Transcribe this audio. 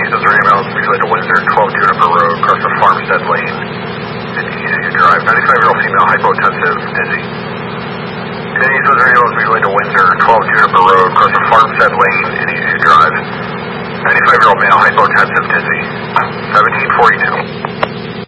Cincinnati miles, usually to Windsor, 12 Juniper Road, across the Farmstead Lane, and easy to drive. 95-year-old female, hypotensive, dizzy. Continue Cincinnati miles, usually to Windsor, 12 Juniper Road, across the Farmstead Lane, and easy to drive. 95-year-old male, hypotensive, dizzy. 1742.